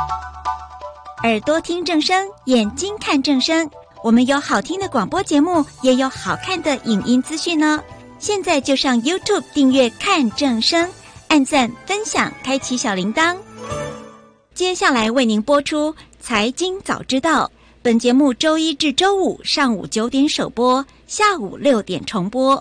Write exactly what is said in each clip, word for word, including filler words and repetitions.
耳朵听正声，眼睛看正声。我们有好听的广播节目，也有好看的影音资讯哦。现在就上 YouTube 订阅看正声，按赞分享，开启小铃铛。接下来为您播出财经早知道，本节目周一至周五上午九点首播，下午六点重播。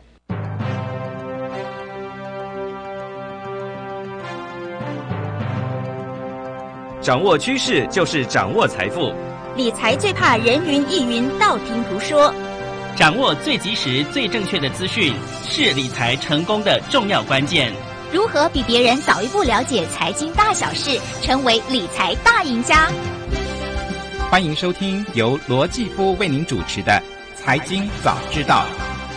掌握趋势就是掌握财富， 理财最怕人云亦云，道听途说。 掌握最及时、最正确的资讯，是理财成功的重要关键。 如何比别人早一步了解财经大小事，成为理财大赢家？ 欢迎收听由罗继夫为您主持的《财经早知道》。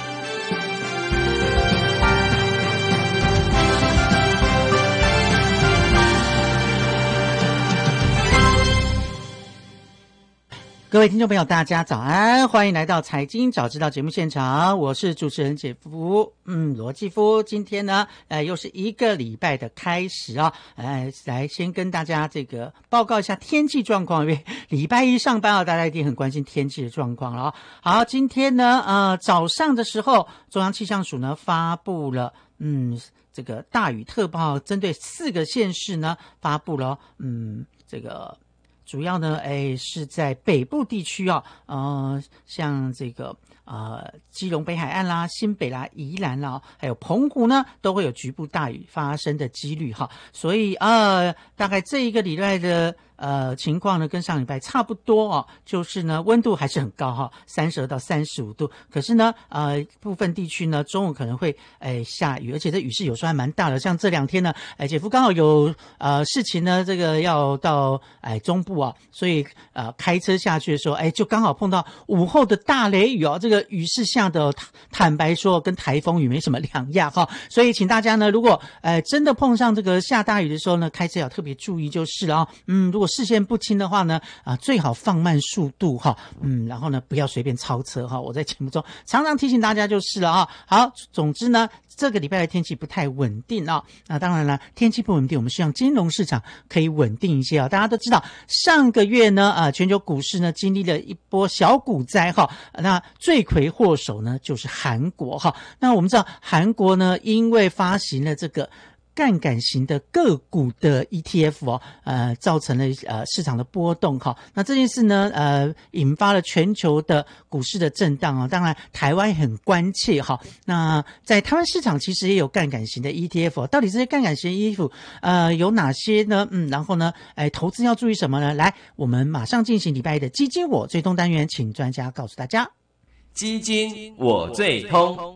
各位听众朋友大家早安，欢迎来到财经早知道节目现场，我是主持人姐夫，嗯，罗继夫。今天呢呃又是一个礼拜的开始啊，呃来先跟大家这个报告一下天气状况，因为礼拜一上班啊，大家一定很关心天气的状况了。好，今天呢呃早上的时候，中央气象署呢发布了嗯这个大雨特报，针对四个县市呢发布了嗯这个主要呢，哎，是在北部地区啊，呃，像这个呃基隆北海岸啦、新北啦、宜兰啦，还有澎湖呢，都会有局部大雨发生的几率哈。所以呃，大概这一个礼拜的呃情况呢，跟上礼拜差不多哦，就是呢温度还是很高哈，三十二到三十五度。可是呢，呃，部分地区呢中午可能会哎下雨，而且这雨势有时候还蛮大的。像这两天呢，哎，姐夫刚好有呃事情呢，这个要到哎中部啊，所以呃开车下去的时候，哎，就刚好碰到午后的大雷雨哦，这个雨势下的坦白说跟台风雨没什么两样哈。所以请大家呢，如果呃真的碰上这个下大雨的时候呢，开车要特别注意就是了啊。嗯，如果视线不清的话呢，啊，最好放慢速度哈，嗯，然后呢，不要随便超车哈。我在节目中常常提醒大家就是了啊。好，总之呢，这个礼拜的天气不太稳定啊。那当然了，天气不稳定，我们希望金融市场可以稳定一些啊。大家都知道，上个月呢，啊，全球股市呢经历了一波小股灾哈。那罪魁祸首呢就是韩国哈。那我们知道，韩国呢因为发行了这个杠杆型的个股的 E T F 哦，呃，造成了呃市场的波动哈。那这件事呢，呃，引发了全球的股市的震荡啊。当然，台湾也很关切哈。那在台湾市场其实也有杠杆型的 E T F， 到底这些杠杆型的 E T F 呃有哪些呢？嗯，然后呢，哎，投资要注意什么呢？来，我们马上进行礼拜一的基金我最通单元，请专家告诉大家。 基金我最通。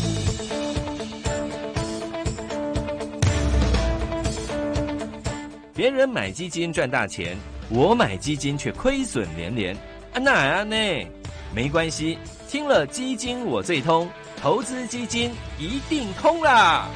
别人买基金赚大钱，我买基金却亏损连连，啊哪啊呢？没关系，听了基金我最通，投资基金一定通啦！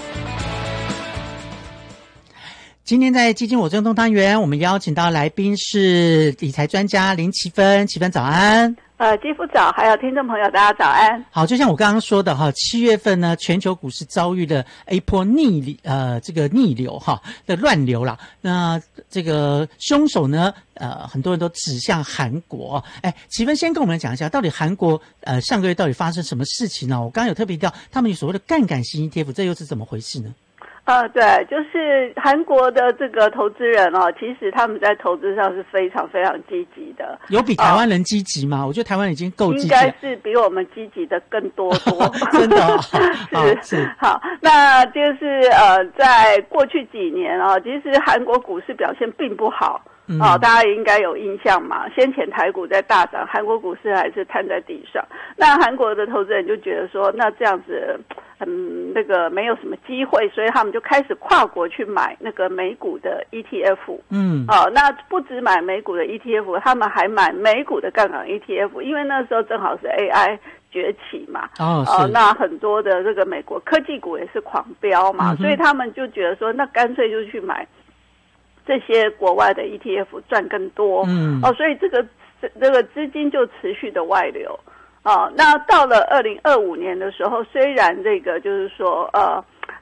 今天在基金我最通单元，我们邀请到来宾是理财专家林奇芬，奇芬早安。 呃，基夫早，还有听众朋友，大家早安。 好，就像我刚刚说的哈，七月份呢，全球股市遭遇了一波逆呃这个逆流哈的乱流啦。那这个凶手呢，呃，很多人都指向韩国。哎，奇芬先跟我们讲一下，到底韩国呃上个月到底发生什么事情呢？我刚刚有特别提到，他们有所谓的杠杆型 E T F， 这又是怎么回事呢？ 呃，对，就是韩国的这个投资人哦，其实他们在投资上是非常非常积极的。 有比台湾人积极吗？哦、我觉得台湾已经够积极了， 应该是比我们积极的更多多。 真的、哦是是好，那就是呃，在过去几年啊、哦，其实韩国股市表现并不好。 嗯、 哦，大家应该有印象嘛？先前台股在大涨，韩国股市还是瘫在地上。那韩国的投资人就觉得说，那这样子，嗯，那个没有什么机会，所以他们就开始跨国去买那个美股的 E T F。 嗯， 哦，那不止买美股的 E T F， 他们还买美股的杠杆 E T F， 因为那时候正好是 A I 崛起嘛。 哦， 哦，那很多的这个美国科技股也是狂飙嘛，嗯、所以他们就觉得说，那干脆就去买这些国外的 E T F 赚更多。 嗯， 哦，所以这个这个资金就持续的外流。哦，那到了二零二五年的时候，虽然这个就是说呃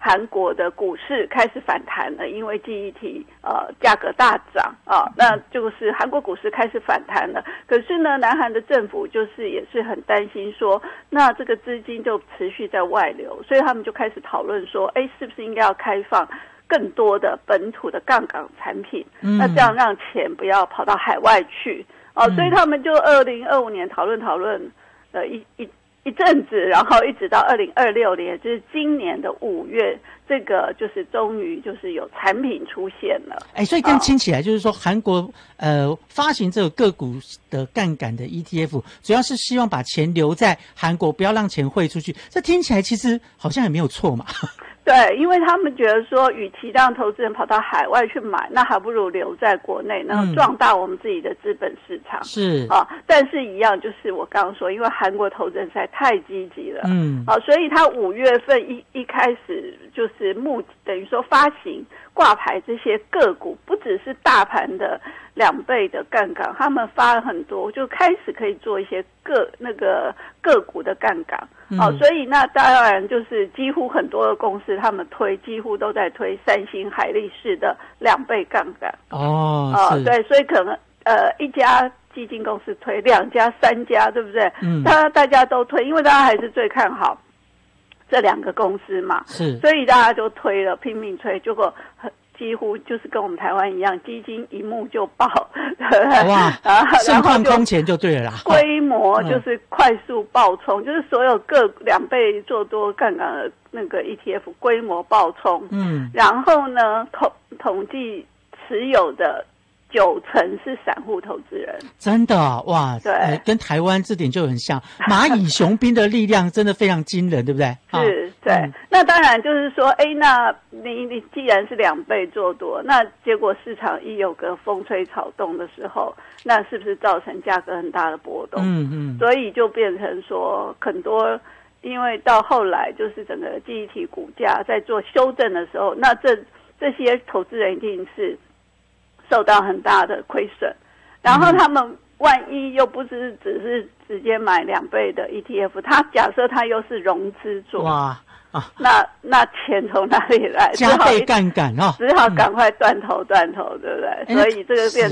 韩国的股市开始反弹了，因为记忆体呃价格大涨啊，那就是韩国股市开始反弹了。可是呢，南韩的政府就是也是很担心说，那这个资金就持续在外流，所以他们就开始讨论说，哎，是不是应该要开放更多的本土的杠杆产品，嗯、那这样让钱不要跑到海外去哦、嗯，所以他们就二零二五年讨论讨论呃一一一阵子，然后一直到二零二六年，就是今年的五月，这个就是终于就是有产品出现了。 哎，所以这样听起来就是说，韩国呃发行这个个股的杠杆的 E T F， 主要是希望把钱留在韩国，不要让钱汇出去。这听起来其实好像也没有错嘛。 对，因为他们觉得说，与其让投资人跑到海外去买，那还不如留在国内，然后壮大我们自己的资本市场。 是啊，但是一样，就是我刚刚说，因为韩国投资人实在太积极了，嗯，啊，所以他五月份一一开始就是募，等于说发行挂牌这些个股，不只是大盘的两倍的杠杆，他们发了很多，就开始可以做一些个那个个股的杠杆。好、嗯哦，所以那当然就是几乎很多的公司他们推，几乎都在推三星、海力士的两倍杠杆。 哦， 哦，对，所以可能呃一家基金公司推，两家、三家，对不对？嗯，大大家都推，因为大家还是最看好这两个公司嘛。 是， 所以大家就推了，拼命推，结果很。几乎就是跟我们台湾一样，基金一募就爆， 哇，盛况空前就对了啦。 规模就是快速爆冲，嗯、就是所有各两倍做多杠杆的那个 E T F 规模爆冲，嗯，然后呢统统计持有的九成是散户投资人， 真的哇， 对、 呃，跟台湾这点就很像，蚂蚁雄兵的力量真的非常惊人，对不对？ 是，对、嗯。那当然就是说，哎，那你你既然是两倍做多，那结果市场一有个风吹草动的时候，那是不是造成价格很大的波动？嗯嗯。所以就变成说，很多因为到后来就是整个记忆体股价在做修正的时候，那这这些投资人一定是受到很大的亏损，然后他们万一又不是只是直接买两倍的 E T F， 他假设他又是融资做， 哇啊， 那那钱从哪里来？ 加倍杠杆哦， 只好赶快断头断头，对不对？所以这个变